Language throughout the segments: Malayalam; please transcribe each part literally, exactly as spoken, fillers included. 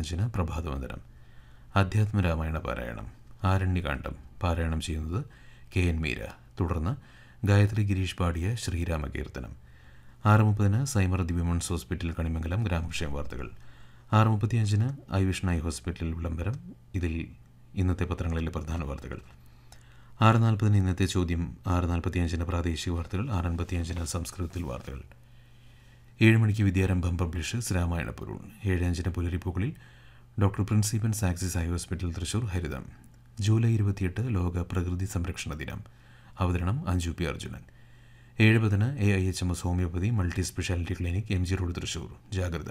അഞ്ചിന് പ്രഭാതവന്ദനം. അധ്യാത്മരാമായണ പാരായണം ആരണ്യകാന്ഡം പാരായണം ചെയ്യുന്നത് കെ എൻ മീര. തുടർന്ന് ഗായത്രി ഗിരീഷ് പാടിയ ശ്രീരാമകീർത്തനം. ആറ് മുപ്പതിന് സൈമർ ദി വിമൺസ് ഹോസ്പിറ്റൽ കണിമംഗലം ഗ്രാമക്ഷേമ വാർത്തകൾ. ആറ് മുപ്പത്തിയഞ്ചിന് ഐ വിഷൻ ഐ ഹോസ്പിറ്റൽ വിളംബരം. ഇതിൽ ഇന്നത്തെ പത്രങ്ങളിലെ പ്രധാന വാർത്തകൾ. ആറ് നാൽപ്പതിന് ഇന്നത്തെ ചോദ്യം. ആറ് നാൽപ്പത്തിയഞ്ചിന് പ്രാദേശിക വാർത്തകൾ. ആറ് അൻപത്തിയഞ്ചിന് സംസ്കൃതത്തിൽ വാർത്തകൾ. ഏഴ് മണിക്ക് വിദ്യാരംഭം പബ്ലിഷേഴ്സ് രാമായണ പൊരുൾ. ഏഴ് അഞ്ചിന് പുലരിപ്പൂക്കളിൽ doctor പ്രിൻസിപ്പൻ axis eye hospital Thrissur ഹരിതം. ജൂലൈ ഇരുപത്തിയെട്ട് ലോക പ്രകൃതി സംരക്ഷണ ദിനം. അവതരണം അഞ്ജു പി അർജുനൻ. ഏഴ് പതിന് A I H M S homeopathy multi speciality clinic M G road Thrissur ജാഗ്രത.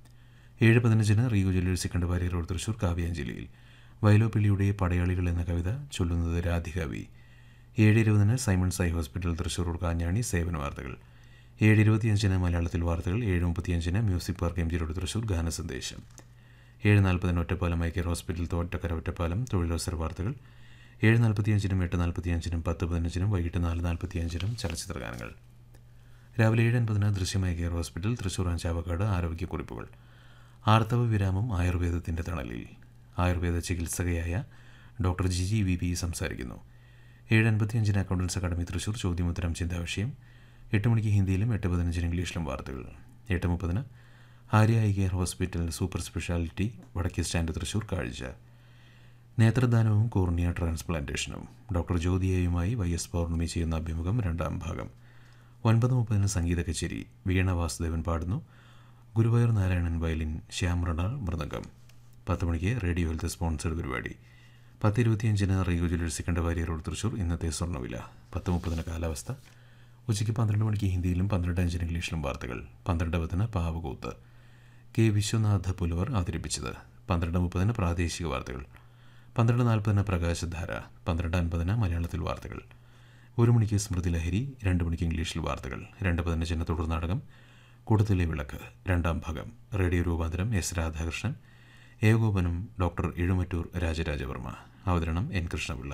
ഏഴ് പതിനഞ്ചിന് റിയു ജ്വല്ലേഴ്സ് സെക്കൻഡവാരി റോഡ് തൃശൂർ കാവ്യാഞ്ജലിയിൽ വയലോപ്പിള്ളിയുടെ പടയാളികൾ എന്ന കവിത ചൊല്ലുന്നത് രാധിക വി. ഏഴ് ഇരുപതിന് Symons eye hospital Thrissur road Kanjani സേവന വാർത്തകൾ. ഏഴ് ഇരുപത്തിയഞ്ചിന് മലയാളത്തിൽ വാർത്തകൾ. ഏഴ് മുപ്പത്തിയഞ്ചിന് music park M G road Thrissur ഗാനസന്ദേശം. ഏഴ് നാൽപ്പതിന് Ottapalam eye care hospital Thottakkara Ottapalam തൊഴിലവസര വാർത്തകൾ. ഏഴ് നാൽപ്പത്തിയഞ്ചിനും എട്ട് നാൽപ്പത്തിയഞ്ചിനും പത്ത് പതിനഞ്ചിനും വൈകിട്ട് നാല് നാൽപ്പത്തിയഞ്ചിനും ചലച്ചിത്ര ഗാനങ്ങൾ. രാവിലെ ഏഴ് അൻപതിന് ദൃശ്യം eye care hospital Thrissur Chavakkad ആരോഗ്യക്കുറിപ്പുകൾ. ആർത്തവ വിരാമം ആയുർവേദത്തിൻ്റെ തണലിൽ Ayurveda ചികിത്സകയായ doctor Jiji V P സംസാരിക്കുന്നു. ഏഴ് അൻപത്തിയഞ്ചിന് അക്കൗണ്ടൻസ് അക്കാദമി തൃശൂർ ചോദ്യോത്തരം ചിന്താവിഷയം. എട്ട് മണിക്ക് ഹിന്ദിയിലും എട്ട് പതിനഞ്ചിന് ഇംഗ്ലീഷിലും വാർത്തകൾ. എട്ട് മുപ്പതിന് Arya eye care hospital super speciality വടക്കേ സ്റ്റാൻഡ് തൃശൂർ കാഴ്ച. നേത്രദാനവും കോർണിയ ട്രാൻസ്പ്ലാന്റേഷനും ഡോക്ടർ ജ്യോതിയയുമായി വൈ എസ് പൗർണമി ചെയ്യുന്ന അഭിമുഖം രണ്ടാം ഭാഗം. ഒൻപത് മുപ്പതിന് സംഗീത കച്ചേരി. വീണ വാസുദേവൻ പാടുന്നു. ഗുരുവായൂർ നാരായണൻ വയലിൻ, ശ്യാം റണാൾ മൃദംഗം. പത്ത് മണിക്ക് റേഡിയോ ഹെൽത്ത് സ്പോൺസർഡ് പരിപാടി. പത്ത് ഇരുപത്തിയഞ്ചിന് റിയു ജ്വല്ലേഴ്സ് സെക്കൻഡവാരി റോഡ് തൃശൂർ ഇന്നത്തെ സ്വർണ്ണവില. പത്ത് മുപ്പതിന് കാലാവസ്ഥ. ഉച്ചയ്ക്ക് പന്ത്രണ്ട് മണിക്ക് ഹിന്ദിയിലും പന്ത്രണ്ട് അഞ്ചിന് ഇംഗ്ലീഷിലും വാർത്തകൾ. പന്ത്രണ്ട് പത്തിന് പാവകൂത്ത് കെ വിശ്വനാഥ പുലവർ അവതരിപ്പിച്ചത്. പന്ത്രണ്ട് മുപ്പതിന് പ്രാദേശിക വാർത്തകൾ. പന്ത്രണ്ട് നാൽപ്പതിന് പ്രകാശധാര. പന്ത്രണ്ട് അൻപതിന് മലയാളത്തിൽ വാർത്തകൾ. ഒരു മണിക്ക് സ്മൃതി ലഹരി. രണ്ട് മണിക്ക് ഇംഗ്ലീഷിൽ വാർത്തകൾ. രണ്ട് പതിനഞ്ചിന് തുടർ നാടകം കൂടത്തിലെ വിളക്ക് രണ്ടാം ഭാഗം. റേഡിയോ രൂപാന്തരം എസ് രാധാകൃഷ്ണൻ. ഏകോപനം ഡോക്ടർ എഴുമറ്റൂർ രാജരാജവർമ്മ. അവതരണം എൻ കൃഷ്ണപിള്ള.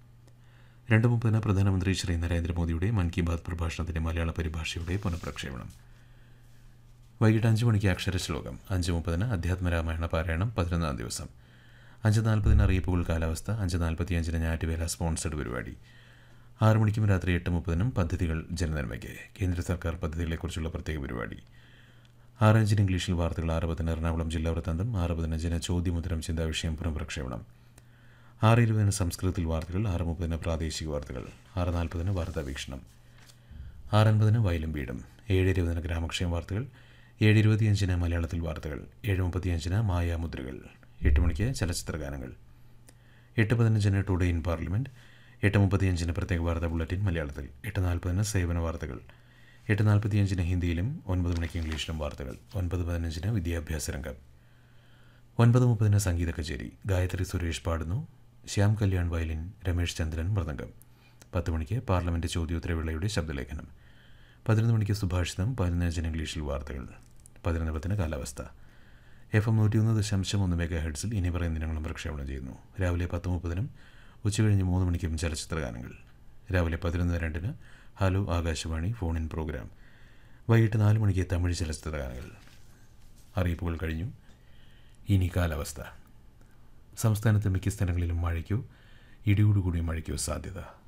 രണ്ട് മുപ്പതിന് പ്രധാനമന്ത്രി ശ്രീ നരേന്ദ്രമോദിയുടെ മൻ കി ബാത് പ്രഭാഷണത്തിൻ്റെ മലയാള പരിഭാഷയുടെ പുനഃപ്രക്ഷേപണം. വൈകിട്ട് അഞ്ച് മണിക്ക് അക്ഷരശ്ലോകം. അഞ്ച് മുപ്പതിന് അധ്യാത്മരാമായണ പാരായണം പതിനൊന്നാം ദിവസം. അഞ്ച് നാൽപ്പതിന് അറിയിപ്പുകൾ കാലാവസ്ഥ. അഞ്ച് നാൽപ്പത്തിയഞ്ചിന് ഞാറ്റുവേല സ്പോൺസർഡ് പരിപാടി. ആറ് മണിക്കും രാത്രി എട്ട് മുപ്പതിനും പദ്ധതികൾ ജനനന്മയ്ക്ക് കേന്ദ്ര സർക്കാർ പദ്ധതികളെക്കുറിച്ചുള്ള പ്രത്യേക പരിപാടി. ആറ് അഞ്ചിന് ഇംഗ്ലീഷിൽ വാർത്തകൾ. ആറ് പതിന് എറണാകുളം ജില്ലാ വൃത്താന്തം. ആറ് പതിനഞ്ചിന് ചോദ്യോത്തരം ചിന്താവിഷയം പുനഃപ്രക്ഷേപണം. ആറ് ഇരുപതിന് സംസ്കൃതത്തിൽ വാർത്തകൾ. ആറ് മുപ്പതിന് പ്രാദേശിക വാർത്തകൾ. ആറ് നാൽപ്പതിന് വാർത്താ വീക്ഷണം. ആറ് അൻപതിന് വയലും വീടും. ഏഴ് ഇരുപതിന് ഗ്രാമക്ഷേമ വാർത്തകൾ. ഏഴ് ഇരുപത്തിയഞ്ചിന് മലയാളത്തിൽ വാർത്തകൾ. ഏഴ് മുപ്പത്തിയഞ്ചിന് മായാമുദ്രകൾ. എട്ട് മണിക്ക് ചലച്ചിത്ര ഗാനങ്ങൾ. എട്ട് പതിനഞ്ചിന് ടുഡേ ഇൻ പാർലമെൻറ്റ്. എട്ട് മുപ്പത്തിയഞ്ചിന് പ്രത്യേക വാർത്താ ബുള്ളറ്റിൻ മലയാളത്തിൽ. എട്ട് നാൽപ്പതിന് സേവന വാർത്തകൾ. എട്ട് നാൽപ്പത്തിയഞ്ചിന് ഹിന്ദിയിലും ഒൻപത് മണിക്ക് ഇംഗ്ലീഷിലും വാർത്തകൾ. ഒൻപത് പതിനഞ്ചിന് വിദ്യാഭ്യാസ രംഗം. ഒൻപത് മുപ്പതിന് സംഗീത കച്ചേരി. ഗായത്രി സുരേഷ് പാടുന്നു. ശ്യാം കല്യാൺ വയലിൻ, രമേശ് ചന്ദ്രൻ മൃദംഗം. പത്ത് മണിക്ക് പാർലമെൻറ്റ് ചോദ്യോത്തരവേളയുടെ ശബ്ദലേഖനം. പതിനൊന്ന് മണിക്ക് സുഭാഷിതം. പതിനഞ്ചിന് ഇംഗ്ലീഷിൽ വാർത്തകൾ. പതിനൊന്ന് പത്തിന് കാലാവസ്ഥ. എഫ് എം നൂറ്റിയൊന്ന് ദശാംശം ഒന്ന് മെഗാ ഹെഡ്സിൽ ഇനി പറയുന്ന ദിനങ്ങളും പ്രക്ഷേപണം ചെയ്യുന്നു. രാവിലെ പത്ത് മുപ്പതിനും ഉച്ചകഴിഞ്ഞ് മൂന്ന് മണിക്കും ചലച്ചിത്ര ഗാനങ്ങൾ. രാവിലെ പതിനൊന്ന് രണ്ടിന് hello Akashvani phone in programme. വൈകിട്ട് നാല് മണിക്ക് തമിഴ് ചലച്ചിത്ര ഗാനങ്ങൾ. അറിയിപ്പുകൾ കഴിഞ്ഞു. ഇനി കാലാവസ്ഥ. സംസ്ഥാനത്ത് മിക്ക സ്ഥലങ്ങളിലും മഴയ്ക്കോ ഇടിയോടുകൂടിയ മഴയ്ക്കോ സാധ്യത.